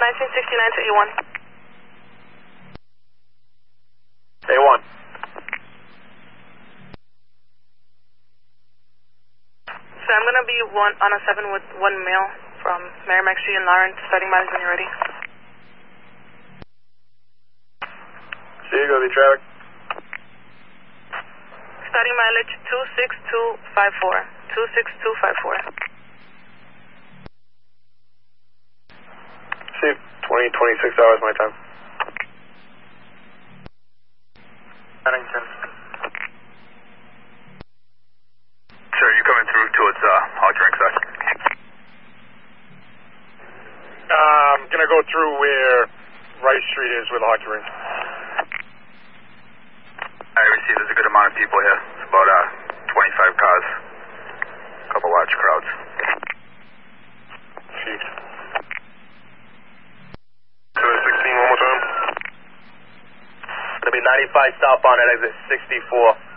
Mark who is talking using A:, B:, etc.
A: 1969 to A1.
B: A1.
A: So I'm going to be on a 7 with one male from Merrimack Street in Lawrence, starting mileage when you're ready.
B: See you, go to the traffic.
A: Starting mileage 26254. 26254.
B: See, 26 hours my time.
C: Paddington.
D: Sir, you coming through towards Hot Drink Side?
C: I'm gonna go through where Rice Street is with Hot Drink.
D: I receive there's a good amount of people here. It's about 25 cars. A couple large crowds.
B: Chief. 716 one more time.
C: Gonna be 95 southbound at exit 64.